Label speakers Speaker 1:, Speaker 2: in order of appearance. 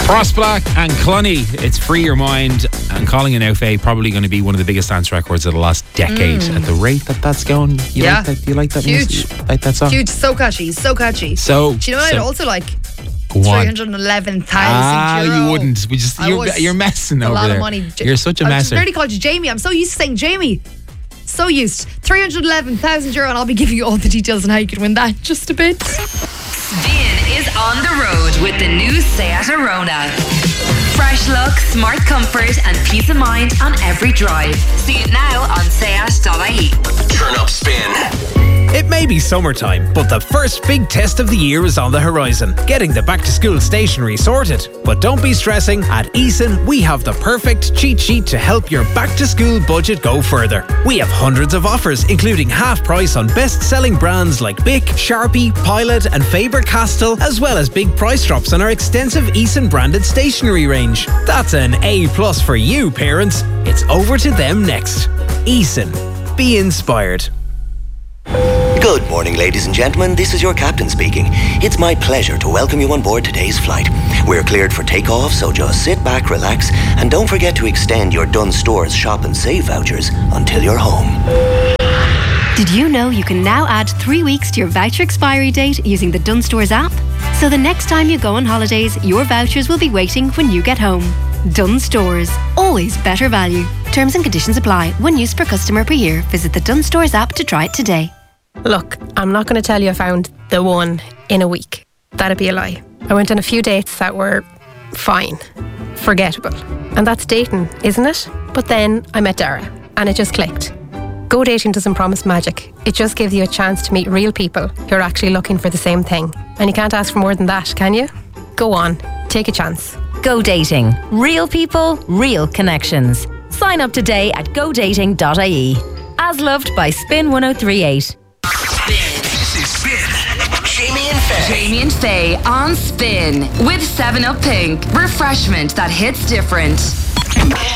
Speaker 1: Frost Black and Cloney, it's Free Your Mind. And Calling It Now, Faye, probably going to be one of the biggest dance records of the last decade. At the rate that's going, you like that? You like that
Speaker 2: Huge.
Speaker 1: music? You like that song?
Speaker 2: Huge, so catchy.
Speaker 1: So,
Speaker 2: do you know what I'd also like?
Speaker 1: Go on.
Speaker 2: 311,000 euro.
Speaker 1: You wouldn't. You're messing over
Speaker 2: there. A lot
Speaker 1: there.
Speaker 2: of money.
Speaker 1: You're such a messer.
Speaker 2: I just barely called you Jamie. I'm so used to saying Jamie. So used. 311,000 euro, and I'll be giving you all the details on how you can win that in just a bit.
Speaker 3: Spin is on the road with the new Seat Arona. Fresh look, smart comfort and peace of mind on every drive. See it now on seat.ie.
Speaker 4: Turn up Spin.
Speaker 5: It may be summertime, but the first big test of the year is on the horizon. Getting the back-to-school stationery sorted. But don't be stressing. At Eason, we have the perfect cheat sheet to help your back-to-school budget go further. We have hundreds of offers, including half price on best-selling brands like Bic, Sharpie, Pilot and Faber-Castell, as well as big price drops on our extensive Eason-branded stationery range. That's an A+ for you, parents. It's over to them next. Eason. Be inspired.
Speaker 6: Good morning, ladies and gentlemen. This is your captain speaking. It's my pleasure to welcome you on board today's flight. We're cleared for takeoff, so just sit back, relax, and don't forget to extend your Dunnes Stores Shop and Save vouchers until you're home.
Speaker 7: Did you know you can now add 3 weeks to your voucher expiry date using the Dunnes Stores app? So the next time you go on holidays, your vouchers will be waiting when you get home. Dunnes Stores. Always better value. Terms and conditions apply. 1 use per customer per year. Visit the Dunnes Stores app to try it today.
Speaker 8: Look, I'm not going to tell you I found the one in a week. That'd be a lie. I went on a few dates that were fine, forgettable. And that's dating, isn't it? But then I met Dara and it just clicked. Go dating doesn't promise magic. It just gives you a chance to meet real people who are actually looking for the same thing. And you can't ask for more than that, can you? Go on, take a chance.
Speaker 3: Go dating. Real people, real connections. Sign up today at godating.ie. As loved by Spin 1038.
Speaker 4: This is Spin. Jamie and Faye.
Speaker 3: Jamie and Faye on Spin with 7 Up Pink. Refreshment that hits different.